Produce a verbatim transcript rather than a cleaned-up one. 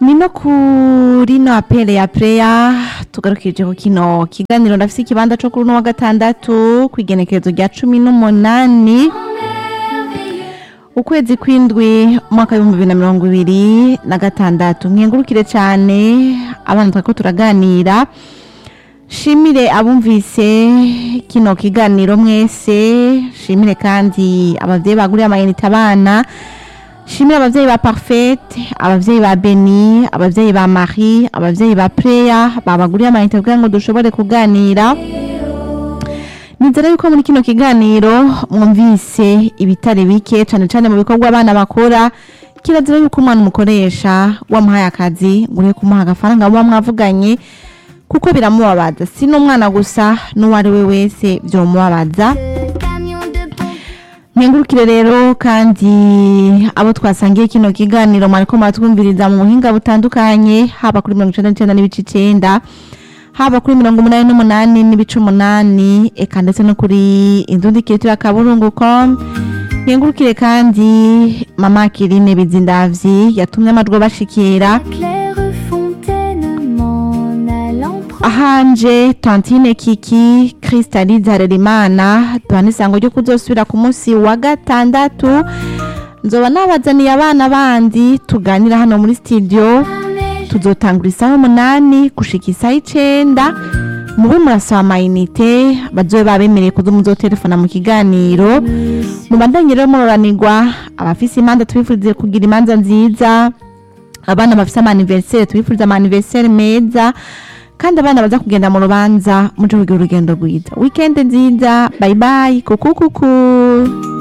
ni no kuri no apele ya preya tugarukije ku kino kiganiro ndafise ikibanza cyo kuri no wa gatandatu kwigenekerezo rya cumi n'umunani ukwezi kwindwi mwaka w'ibihumbi bibiri na mirongo ibiri na gatandatu. Nkengurukire cyane abana twako turaganira, shimire abumvise kino kiganiro mwese, shimire kandi abavyeyi baguriye amayinite abana, shimire abavyeyi ba Parfait, abavyeyi ba Beni, abavyeyi ba Marie, abavyeyi ba Preya babaguriye amayinite kugira ngo dushobore kuganira. Nizera yuko muri kino kiganiro mwumvise ibitare bike cyane cyane mu bikorwa abana bakora. Kirazira yuko umwana umukoresha wamuhaye akazi ngure kumuha agafaranga muba mwavuganye, kuko biramubabaza, si n'umwana gusa n'uwari we wese byomubabaza. Nkengurukire rero kandi abo twasangiye kino kiganiro mwariko muratwumviriza mu buhinga butandukanye, haba kuri mirongo icenda n'icenda n'ibice icenda, haba kuri mirongo umunani n'umunani n'ibice umunani, eka ndetse no kuri indundikiro akaburungu point com. Nkengurukire kandi mama Kirine Bizindavyi yatumye amajwi bashikira, ahanje Tantine Kiki, Kristalize Harerimana. Duhana isango ryo kuzosubira ku munsi wa gatandatu, nzoba nabazaniye abana bandi tuganira hano muri studio. Tuzotangura isaha umunani gushika isaha icenda. Mube murasaba amayinite bazobe babemereye kuza muzotelefona mu kiganiro. Mubandanye rero muroranirwa, abafise imanza tubifurize kugira imanza nziza, abana bafise amaniversere tubifurize amaniversere meza, kandi abana baza kugenda mu rubanza muje kugira urugendo rwiza. Weekend nziza, bye bye, kuku kuku.